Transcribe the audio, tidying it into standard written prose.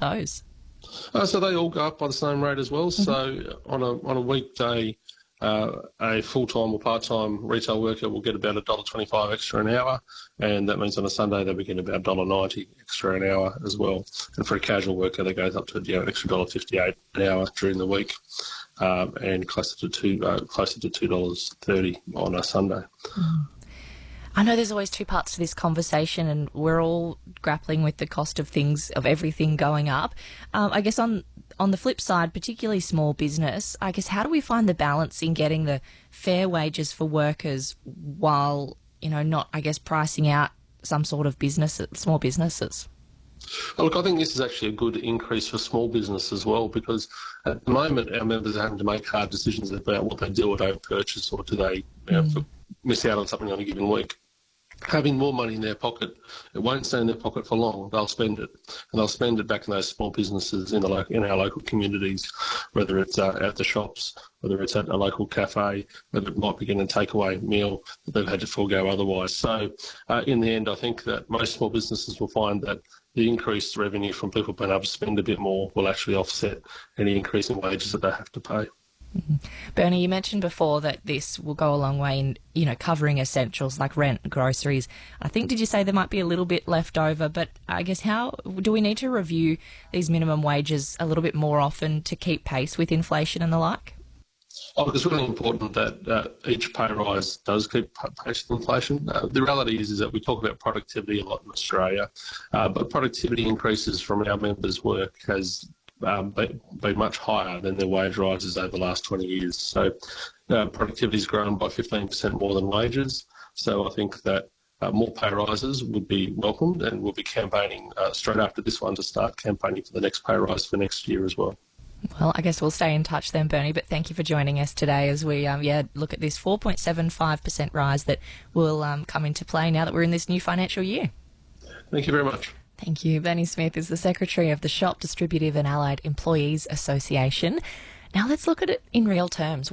those? So they all go up by the same rate as well. So on a weekday, a full-time or part-time retail worker will get about $1.25 extra an hour, and that means on a Sunday they'll be getting about $1.90 extra an hour as well. And for a casual worker, that goes up to an extra $1.58 an hour during the week, and closer to $2.30 on a Sunday. I know there's always two parts to this conversation, and we're all grappling with the cost of things, of everything going up. I guess on the flip side, particularly small business, I guess how do we find the balance in getting the fair wages for workers while, not, I guess, pricing out some sort of small businesses? Look, I think this is actually a good increase for small business as well, because at the moment our members are having to make hard decisions about what they do or don't purchase, or do they miss out on something on a given week. Having more money in their pocket, it won't stay in their pocket for long. They'll spend it, and they'll spend it back in those small businesses in our local communities, whether it's at the shops, whether it's at a local cafe, whether it might be getting a takeaway meal that they've had to forego otherwise. So in the end, I think that most small businesses will find that the increased revenue from people being able to spend a bit more will actually offset any increase in wages that they have to pay. Bernie, you mentioned before that this will go a long way in, covering essentials like rent, groceries. I think, did you say there might be a little bit left over? But I guess how do we need to review these minimum wages a little bit more often to keep pace with inflation and the like? It's really important that each pay rise does keep pace with inflation. The reality is that we talk about productivity a lot in Australia, but productivity increases from our members' work has been much higher than their wage rises over the last 20 years. So productivity's grown by 15% more than wages. So I think that more pay rises would be welcomed, and we'll be campaigning straight after this one to start campaigning for the next pay rise for next year as well. Well, I guess we'll stay in touch then, Bernie, but thank you for joining us today as we look at this 4.75% rise that will come into play now that we're in this new financial year. Thank you very much. Thank you. Bernie Smith is the Secretary of the Shop Distributive and Allied Employees Association. Now let's look at it in real terms.